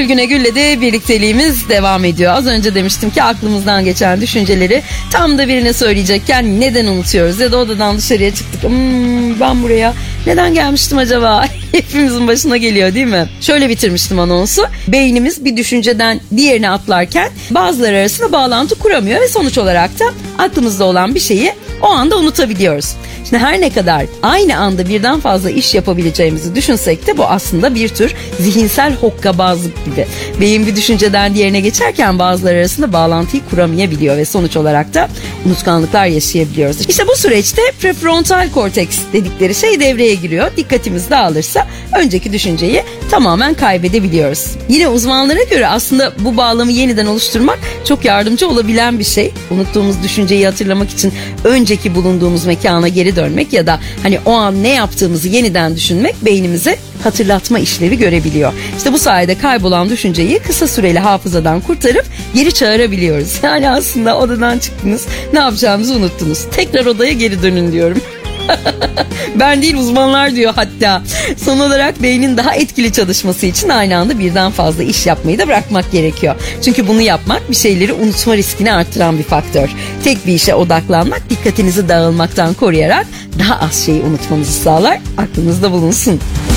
Güne Gül'le de birlikteliğimiz devam ediyor. Az önce demiştim ki aklımızdan geçen düşünceleri tam da birine söyleyecekken neden unutuyoruz? Ya da odadan dışarıya çıktık. Ben buraya neden gelmiştim acaba? Hepimizin başına geliyor değil mi? Şöyle bitirmiştim anonsu. Beynimiz bir düşünceden diğerine atlarken bazıları arasında bağlantı kuramıyor ve sonuç olarak da aklımızda olan bir şeyi o anda unutabiliyoruz. Şimdi her ne kadar aynı anda birden fazla iş yapabileceğimizi düşünsek de bu aslında bir tür zihinsel hokkabazlık gibi. Beyin bir düşünceden diğerine geçerken bazıları arasında bağlantıyı kuramayabiliyor ve sonuç olarak da unutkanlıklar yaşayabiliyoruz. İşte bu süreçte prefrontal korteks dedikleri şey devreye giriyor. Dikkatimiz dağılırsa önceki düşünceyi tamamen kaybedebiliyoruz. Yine uzmanlara göre aslında bu bağlamı yeniden oluşturmak çok yardımcı olabilen bir şey. Unuttuğumuz düşünceyi hatırlamak için önceki bulunduğumuz mekana geri dönmek ya da hani o an ne yaptığımızı yeniden düşünmek beynimize hatırlatma işlevi görebiliyor. İşte bu sayede kaybolan düşünceyi kısa süreli hafızadan kurtarıp geri çağırabiliyoruz. Yani aslında odadan çıktınız, ne yapacağınızı unuttunuz. Tekrar odaya geri dönün diyorum. Ben değil, uzmanlar diyor hatta. Son olarak beynin daha etkili çalışması için aynı anda birden fazla iş yapmayı da bırakmak gerekiyor. Çünkü bunu yapmak bir şeyleri unutma riskini arttıran bir faktör. Tek bir işe odaklanmak dikkatinizi dağılmaktan koruyarak daha az şeyi unutmanızı sağlar. Aklınızda bulunsun.